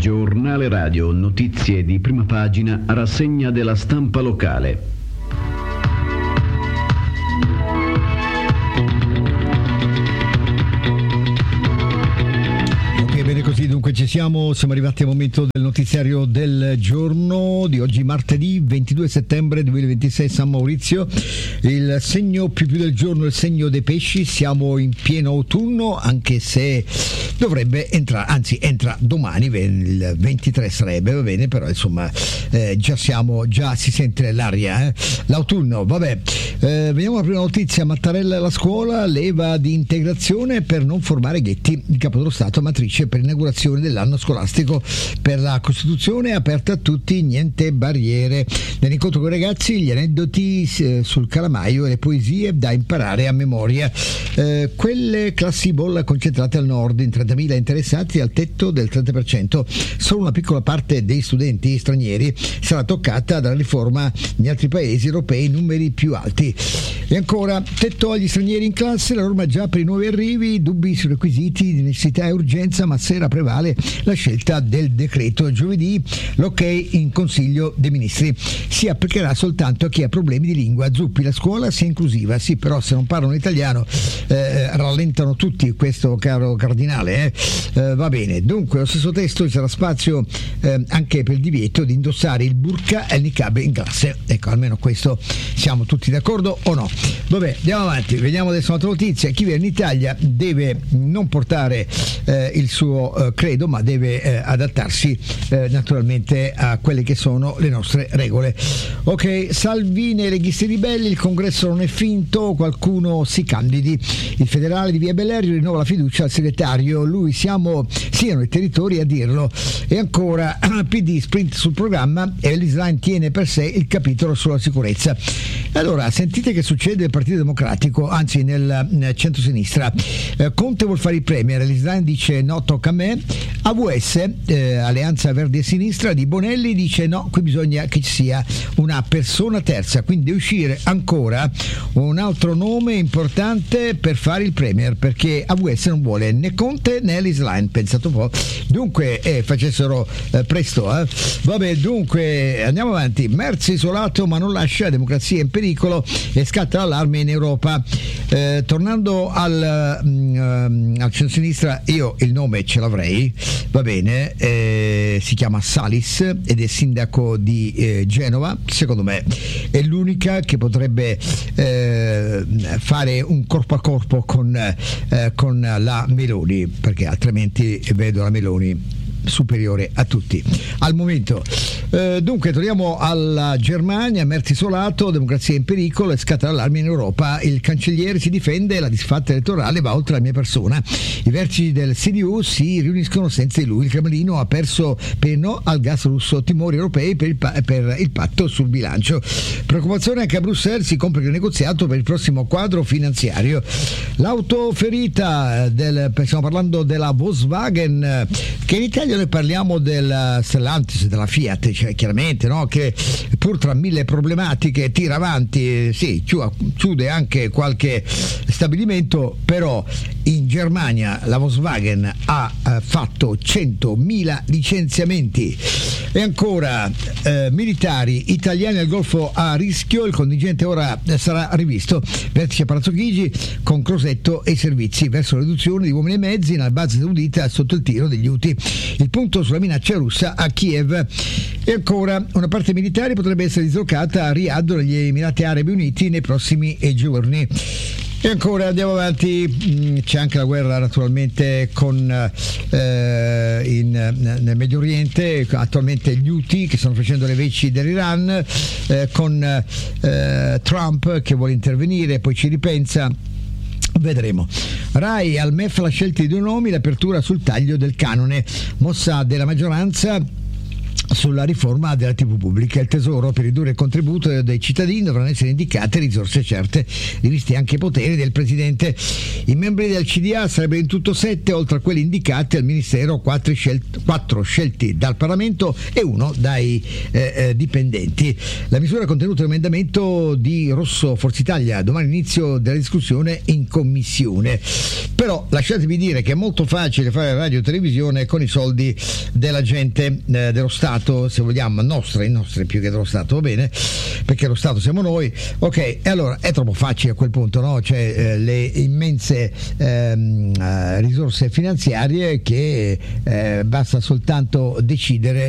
Giornale Radio, notizie di prima pagina, rassegna della stampa locale. Così dunque siamo arrivati al momento del notiziario del giorno di oggi, martedì 22 settembre 2026, San Maurizio. Il segno più del giorno è il segno dei pesci, siamo in pieno autunno, anche se dovrebbe entrare, anzi entra domani, il 23 sarebbe, va bene, però insomma già si sente l'aria, l'autunno, vabbè. Vediamo la prima notizia: Mattarella alla scuola, leva di integrazione per non formare ghetti. Il Capo dello Stato matrice per inaugurazione dell'anno scolastico, per la Costituzione aperta a tutti, niente barriere. Nell'incontro con i ragazzi gli aneddoti sul calamaio e le poesie da imparare a memoria. Quelle classi bolla concentrate al nord, in 30.000 interessati, al tetto del 30%. Solo una piccola parte dei studenti stranieri sarà toccata dalla riforma. Negli altri paesi europei numeri più alti. E ancora, tetto agli stranieri in classe, la norma già per i nuovi arrivi, dubbi sui requisiti di necessità e urgenza, ma sera prevale la scelta del decreto. Giovedì l'ok in Consiglio dei Ministri. Si applicherà soltanto a chi ha problemi di lingua. Zuppi, la scuola sia inclusiva. Sì, però se non parlano italiano rallentano tutti, questo caro cardinale. Va bene, dunque lo stesso testo ci sarà spazio anche per il divieto di indossare il burqa e il niqab in classe. Ecco, almeno questo siamo tutti d'accordo o no? Vabbè, andiamo avanti, vediamo adesso un'altra notizia. Chi viene in Italia deve non portare il suo credo, ma deve adattarsi naturalmente a quelle che sono le nostre regole. Ok, Salvini e leghisti ribelli, il congresso non è finto, qualcuno si candidi. Il federale di Via Bellerio rinnova la fiducia al segretario, lui siano i territori a dirlo. E ancora, PD sprint sul programma e l'Islam tiene per sé il capitolo sulla sicurezza. Allora, sentite che succede al Partito Democratico, anzi nel centro-sinistra. Conte vuol fare il premier, l'Islam dice no, tocca a me. AVS, Alleanza Verdi e Sinistra di Bonelli, dice no, qui bisogna che ci sia una persona terza, quindi deve uscire ancora un altro nome importante per fare il premier, perché AVS non vuole né Conte né l'Islam, pensate un po'. Dunque facessero presto, vabbè, dunque andiamo avanti. Merz isolato ma non lascia, democrazia in pericolo e scatta l'allarme in Europa. Tornando al centro-sinistra, io il nome ce l'avrei, va bene, si chiama Salis ed è sindaco di Genova. Secondo me è l'unica che potrebbe fare un corpo a corpo con la Meloni, perché altrimenti vedo la Meloni superiore a tutti al momento. Dunque torniamo alla Germania. Merz isolato, democrazia in pericolo e scatta l'allarme in Europa. Il cancelliere si difende, la disfatta elettorale va oltre la mia persona. I vertici del CDU si riuniscono senza di lui. Il Cremlino ha perso per il no al gas russo, timori europei per il patto sul bilancio. Preoccupazione anche a Bruxelles, si complica il negoziato per il prossimo quadro finanziario. L'auto ferita stiamo parlando della Volkswagen, che in Italia noi parliamo del Stellantis, della Fiat, cioè, chiaramente, no? Che pur tra mille problematiche tira avanti, sì, chiude anche qualche stabilimento, però in Germania la Volkswagen ha fatto 100.000 licenziamenti. E ancora, militari italiani al Golfo a rischio, il contingente ora sarà rivisto. Vertice a Palazzo Chigi con Crosetto e i servizi verso la riduzione di uomini e mezzi nella base saudita sotto il tiro degli Houthi. Il punto sulla minaccia russa a Kiev. E ancora, una parte militare potrebbe essere dislocata a Riyadh, negli Emirati Arabi Uniti, nei prossimi giorni. E ancora andiamo avanti, c'è anche la guerra naturalmente nel Medio Oriente, attualmente gli Houthi che stanno facendo le veci dell'Iran, con Trump che vuole intervenire, poi ci ripensa. Vedremo. Rai al MEF la scelta di due nomi, l'apertura sul taglio del canone, mossa della maggioranza sulla riforma della TV pubblica. Il Tesoro, per ridurre il contributo dei cittadini, dovranno essere indicate risorse certe, rivisti anche i poteri del Presidente. I membri del CDA sarebbero in tutto 7, oltre a quelli indicati al Ministero, 4 scelti dal Parlamento e 1 dai dipendenti. La misura è contenuta nell'emendamento di Rosso Forza Italia. Domani inizio della discussione in commissione. Però lasciatemi dire che è molto facile fare radio e televisione con i soldi della gente, dello Stato, se vogliamo, i nostri più che dello Stato, va bene, perché lo Stato siamo noi, ok, e allora è troppo facile a quel punto, no? Cioè le immense risorse finanziarie che basta soltanto decidere